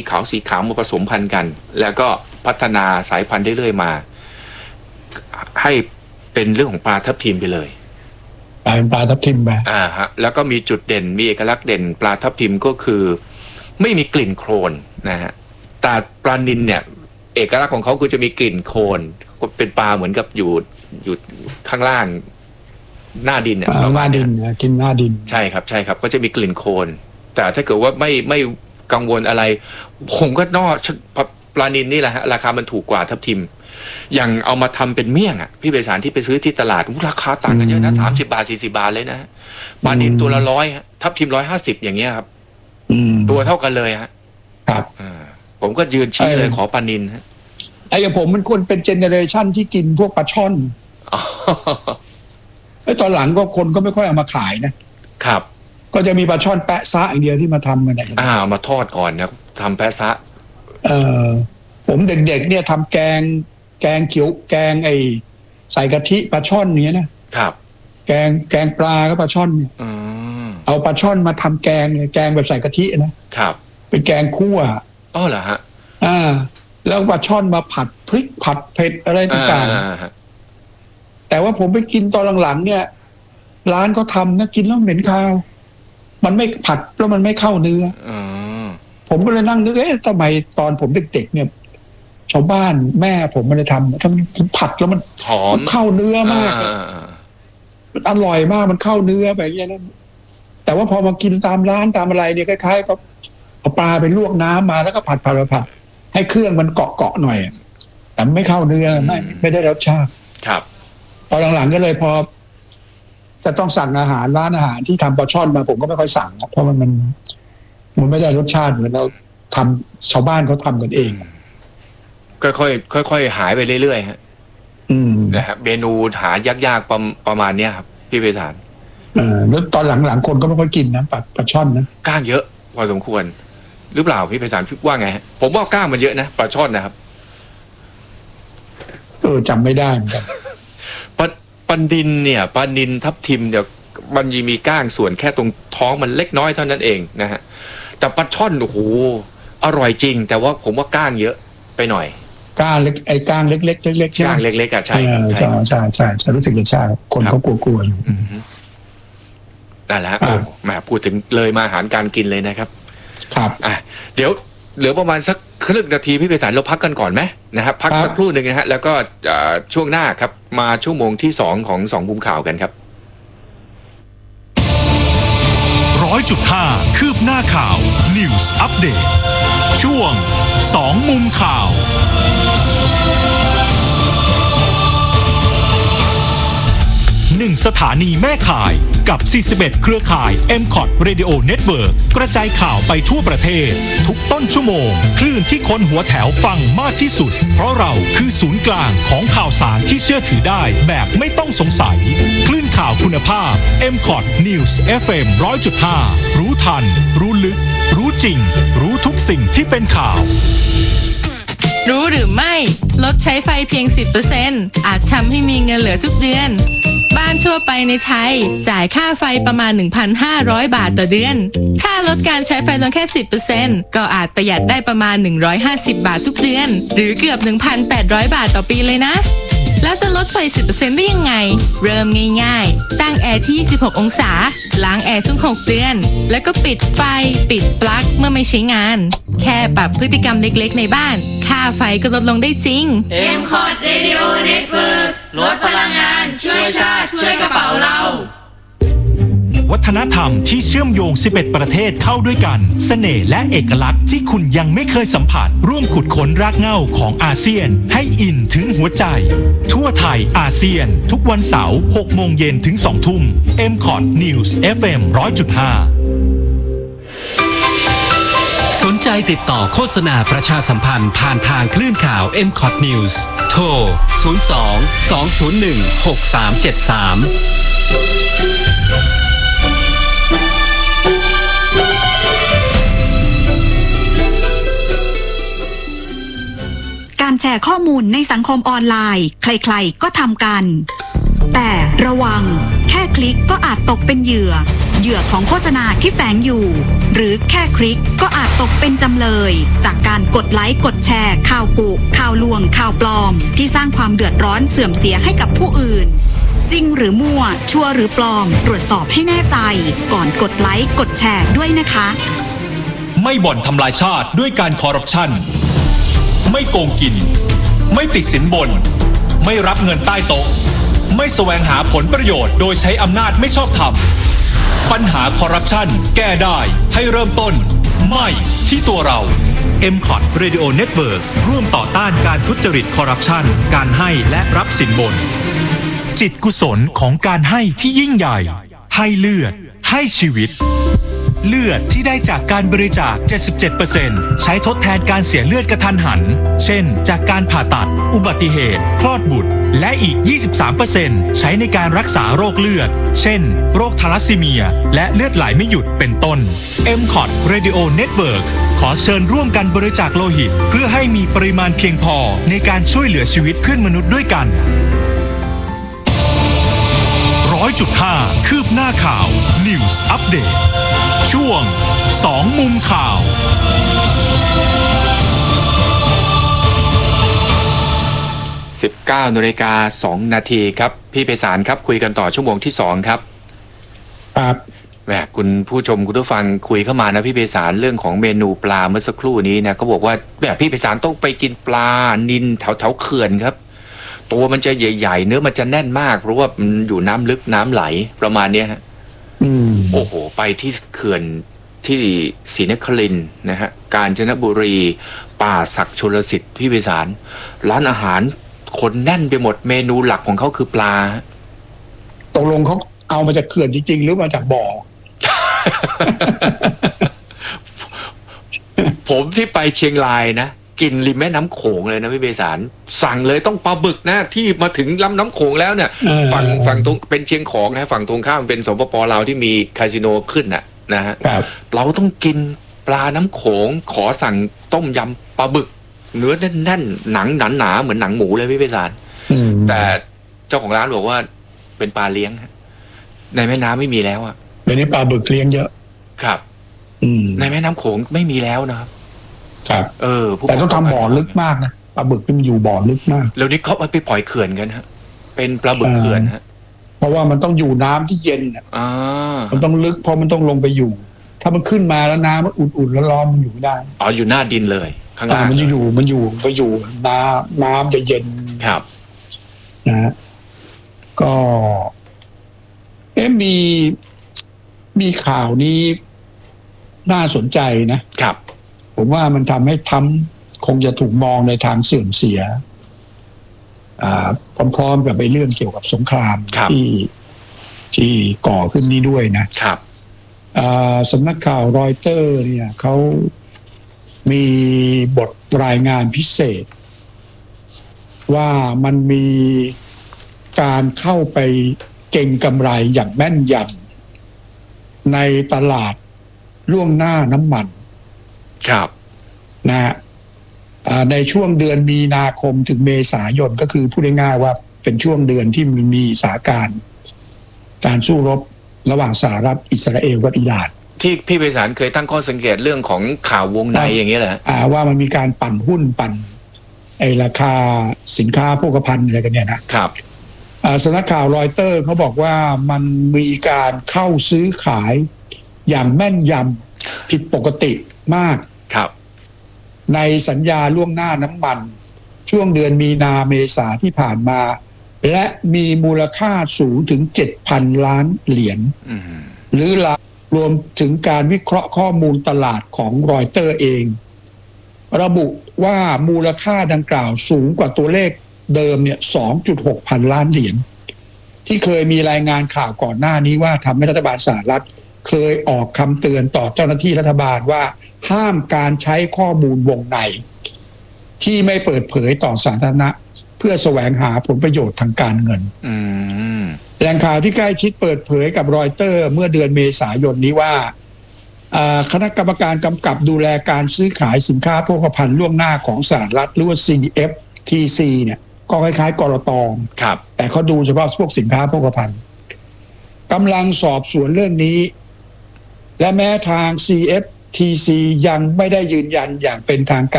ขาวสีขาวมาผสมพันธุ์กันแล้วก็พัฒนาสายพันธุ์เรื่อยๆมาให้เป็นเรื่องของปลาทับทิมไปเลยเป็นปลาทับทิมไปฮะแล้วก็มีจุดเด่นมีเอกลักษณ์เด่นปลาทับทิมก็คือไม่มีกลิ่นโคลนนะฮะแต่ปลานิลเนี่ยเอกลักษณ์ของเขาคือจะมีกลิ่นโคลนเป็นปลาเหมือนกับอยู่ข้างล่างหน้าดินเนี่ยหน้าดินกินหน้าดินใช่ครับก็จะมีกลิ่นโคลนแต่ถ้าเกิดว่าไม่กังวลอะไรผมก็ปลานิลนี่แหละฮะราคามันถูกกว่าทับทิมอย่างเอามาทำเป็นเมี่ยงอ่ะพี่เบสารที่ไปซื้อที่ตลาดราคาต่างกันเยอะนะ30 บาท40 บาทเลยนะปลานิลตัวละ100ทับทิม150อย่างเงี้ยครับตัวเท่ากันเลยฮะครับผมก็ยืนชี้เลยขอปลานิลฮะไอ้อย่างผมมันคนเป็นเจเนอเรชันที่กินพวกปลาช่อนไอ้ตอนหลังก็คนก็ไม่ค่อยเอามาขายนะครับก็จะมีปลาช่อนแปะซะอย่างเดียวที่มาทำกันมาทอดก่อนนะทำแปะซะผมเด็กๆเนี่ยทำแกงเขียวแกงไอ้ใส่กะทิปลาช่อนเนี้ยนะครับแกงปลาก็ปลาช่อนเนี่ยเอาปลาช่อนมาทำแกงแบบใส่กะทินะครับเป็นแกงคั่วเหรอฮะแล้วปลาช่อนมาผัดพริกผัดเผ็ดอะไรต่างๆแต่ว่าผมไปกินตอนหลังๆเนี่ยร้านเขาทำนะกินแล้วเหม็นคาวมันไม่ผัดแล้วมันไม่เข้าเนื้อผมก็เลยนั่งนึกทำไมตอนผมเด็กๆเนี่ยชาวบ้านแม่ผมมันจะทำผัดแล้วมันหอมเข้าเนื้อมากมันอร่อยมากมันเข้าเนื้อแบบนี้นะแต่ว่าพอมากินตามร้านตามอะไรเนี่ยคล้ายๆก็เอาปลาไปลวกน้ำมาแล้วก็ผัดให้เครื่องมันเกาะหน่อยแต่ไม่เข้าเนื้อไม่ได้รสชาติครับตอนหลังๆก็เลยพอจะต้องสั่งอาหารร้านอาหารที่ทำปลาช่อนมาผมก็ไม่ค่อยสั่งเพราะมันไม่ได้รสชาติเหมือนเราทำชาวบ้านเขาทำกันเองค่อยๆหายไปเรื่อยๆฮะนะครับเมนูหายากๆประมาณเนี้ยครับพี่เบสารแล้วตอนหลังๆคนก็ไม่ค่อยกินนะปลาช่อนนะก้างเยอะพอสมควรหรือเปล่าพี่เบสารว่าไงฮะผมว่าก้างมันเยอะนะปลาช่อนนะครับจำไม่ได้เหมือนกันปลานิลเนี่ยปลานิลทับทิมเดี๋ยวมันยังมีก้างส่วนแค่ตรงท้องมันเล็กน้อยเท่านั้นเองนะฮะแต่ปลาช่อนโอ้โหอร่อยจริงแต่ว่าผมว่าก้างเยอะไปหน่อยก้างเล็กก้างเล็กๆใช่ไหมก้างเล็กๆใช่รู้สึกจะใช่คนเขากลัวอยู่นั่นแหละแหมพูดถึงเลยมาอาหารการกินเลยนะครับครับเดี๋ยวเหลือประมาณสักครึ่งนาทีพี่เบสารเราพักกันก่อนไหมนะครับพักสักครู่หนึ่งนะฮะแล้วก็ช่วงหน้าครับมาชั่วโมงที่2ของ2มุมข่าวกันครับ 100.5 คืบหน้าข่าว News Update ช่วง2มุมข่าว1 สถานีแม่ข่ายกับ41เครือข่าย MCOT Radio Network กระจายข่าวไปทั่วประเทศทุกต้นชั่วโมงคลื่นที่คนหัวแถวฟังมากที่สุดเพราะเราคือศูนย์กลางของข่าวสารที่เชื่อถือได้แบบไม่ต้องสงสัยคลื่นข่าวคุณภาพ MCOT News FM 100.5 รู้ทันรู้ลึกรู้จริงรู้ทุกสิ่งที่เป็นข่าวรู้หรือไม่ลดใช้ไฟเพียง 10% อาจทำให้มีเงินเหลือทุกเดือนบ้านทั่วไปในไทยจ่ายค่าไฟประมาณ 1,500 บาทต่อเดือนถ้าลดการใช้ไฟลงแค่ 10% ก็อาจประหยัดได้ประมาณ150 บาททุกเดือนหรือเกือบ 1,800 บาทต่อปีเลยนะแล้วจะลดไฟ 10% ได้ยังไงเริ่มง่ายๆตั้งแอร์ที่26 องศาล้างแอร์ทุก6เดือนแล้วก็ปิดไฟปิดปลั๊กเมื่อไม่ใช้งานแค่ปรับพฤติกรรมเล็กๆในบ้านค่าไฟก็ลดลงได้จริง MCOT Radio Network ลดพลังงานช่วยชาติช่วยกระเป๋าเราวัฒนธรรมที่เชื่อมโยง11ประเทศเข้าด้วยกันเสน่ห์และเอกลักษณ์ที่คุณยังไม่เคยสัมผัสร่วมขุดค้นรากเหง้าของอาเซียนให้อินถึงหัวใจทั่วไทยอาเซียนทุกวันเสาร์ 6 โมงเย็นถึง 2 ทุ่ม MCOT News FM 100.5 สนใจติดต่อโฆษณาประชาสัมพันธ์ผ่านทางคลื่นข่าว MCOT News โทร 02-201-6373 การแชร์ข้อมูลในสังคมออนไลน์ใครๆก็ทำกันแต่แต่ระวังแค่คลิกก็อาจตกเป็นเหยื่อของโฆษณาที่แฝงอยู่หรือแค่คลิกก็อาจตกเป็นจำเลยจากการกดไลค์กดแชร์ข่าวกุข่าวลวงข่าวปลอมที่สร้างความเดือดร้อนเสื่อมเสียให้กับผู้อื่นจริงหรือมั่วชัวร์หรือปลอมตรวจสอบให้แน่ใจก่อนกดไลค์กดแชร์ด้วยนะคะไม่บ่อนทำลายชาติด้วยการคอร์รัปชันไม่โกงกินไม่ติดสินบนไม่รับเงินใต้โต๊ะไม่แสวงหาผลประโยชน์โดยใช้อำนาจไม่ชอบธรรมปัญหาคอร์รัปชันแก้ได้ให้เริ่มต้นไม่ที่ตัวเรา MCOT Radio Network ร่วมต่อต้านการทุจริตคอร์รัปชันการให้และรับสินบนจิตกุศลของการให้ที่ยิ่งใหญ่ให้เลือดให้ชีวิตเลือดที่ได้จากการบริจาค 77% ใช้ทดแทนการเสียเลือดกระทันหันเช่นจากการผ่าตัดอุบัติเหตุคลอดบุตรและอีก 23% ใช้ในการรักษาโรคเลือดเช่นโรคทาลัสซีเมียและเลือดไหลไม่หยุดเป็นต้น MCOT Radio Network ขอเชิญร่วมกันบริจาคโลหิตเพื่อให้มีปริมาณเพียงพอในการช่วยเหลือชีวิตเพื่อนมนุษย์ด้วยกัน100.5 คืบหน้าข่าว News Update ช่วง2มุมข่าว 19:02 น.ครับพี่ไพศาลครับคุยกันต่อชั่วโมงที่2ครับครับแหมคุณผู้ชมคุณผู้ฟังคุยเข้ามานะพี่ไพศาลเรื่องของเมนูปลาเมื่อสักครู่นี้นะเขาบอกว่าแบบพี่ไพศาลต้องไปกินปลานิลแถวเขื่อนครับตัวมันจะใหญ่ๆเนื้อมันจะแน่นมากเพราะว่ามันอยู่น้ำลึกน้ำไหลประมาณนี้ฮะโอ้โหไปที่เขื่อนที่ศรีนครินทร์นะฮะกาญจนบุรีป่าศักดิ์ชลสิทธิ์พี่ไพศาลร้านอาหารคนแน่นไปหมดเมนูหลักของเขาคือปลาตกลงเขาเอามาจากเขื่อนจริงๆหรือมาจากบ่อผมที่ไปเชียงรายนะกินริมแม่น้ำโขงเลยนะพี่เบสารสั่งเลยต้องปลาบึกนะที่มาถึงลำน้ำโขงแล้วเนี่ยฝั่งตรงเป็นเชียงของนะฝั่งตรงข้ามเป็นสปป.ลาวที่มีคาสิโนขึ้นนะฮะเราต้องกินปลาน้ำโขงขอสั่งต้มยำปลาบึกเนื้อแน่นๆหนังหนาๆเหมือนหนังหมูเลยพี่เบสารแต่เจ้าของร้านบอกว่าเป็นปลาเลี้ยงในแม่น้ำไม่มีแล้วอ่ะเดี๋ยวนี้ปลาบึกเลี้ยงเยอะครับในแม่น้ำโขงไม่มีแล้วนะครับครับแต่ต้องทำบ่อลึกมากนะปลาบึกมันอยู่บ่อลึกมากแล้วนี้เขาเอาไปปล่อยเขื่อนกันฮะเป็นปลาบึกเขื่อนฮะเพราะว่ามันต้องอยู่น้ำที่เย็นมันต้องลึกเพราะมันต้องลงไปอยู่ถ้ามันขึ้นมาแล้วน้ำมันอุ่นๆแล้วร้อนมันอยู่ไม่ได้อยู่หน้าดินเลยข้างล่างมันอยู่น้ำจะเย็นครับนะก็มีข่าวนี้น่าสนใจนะครับผมว่ามันทำให้ทำคงจะถูกมองในทางเสื่อมเสียพร้อมๆกับไปเรื่องเกี่ยวกับสงครามที่ก่อขึ้นนี้ด้วยนะครับสำนักข่าวรอยเตอร์เนี่ยเขามีบทรายงานพิเศษว่ามันมีการเข้าไปเก็งกำไรอย่างแม่นยำในตลาดล่วงหน้าน้ำมันครับนะในช่วงเดือนมีนาคมถึงเมษายนก็คือพูดง่ายๆว่าเป็นช่วงเดือนที่มีสถานการสู้รบระหว่างสหรัฐอิสราเอลกับอิหร่านที่พี่ไพศาลเคยตั้งข้อสังเกตเรื่องของข่าววงในอย่างเงี้ยเหรอว่ามันมีการปั่นหุ้นปั่นราคาสินค้าโภคภัณฑ์อะไรกันเนี่ยนะครับสำนักข่าวรอยเตอร์เขาบอกว่ามันมีการเข้าซื้อขายอย่างแม่นยำผิดปกติมากครับในสัญญาล่วงหน้าน้ำมันช่วงเดือนมีนาเมษาที่ผ่านมาและมีมูลค่าสูงถึง 7,000 ล้านเหรียญหรือรวมถึงการวิเคราะห์ข้อมูลตลาดของรอยเตอร์เองระบุว่ามูลค่าดังกล่าวสูงกว่าตัวเลขเดิมเนี่ย 2.6 พันล้านเหรียญที่เคยมีรายงานข่าวก่อนหน้านี้ว่าทำให้รัฐบาลสหรัฐเคยออกคำเตือนต่อเจ้าหน้าที่รัฐบาลว่าห้ามการใช้ข้อมูลวงในที่ไม่เปิดเผยต่อสาธารณะเพื่อแสวงหาผลประโยชน์ทางการเงินแหล่งข่าวที่ใกล้ชิดเปิดเผยกับรอยเตอร์เมื่อเดือนเมษายนนี้ว่าคณะกรรมการกำกับดูแลการซื้อขายสินค้าโภคภัณฑ์ล่วงหน้าของสหรัฐหรือว่า CFTC เนี่ยก็คล้ายๆกรต. ครับแต่เขาดูเฉพาะพวกสินค้าโภคภัณฑ์กำลังสอบสวนเรื่องนี้ และแม้ทาง CFTC ยังไม่ได้ยืนยันอย่างเป็นทางการ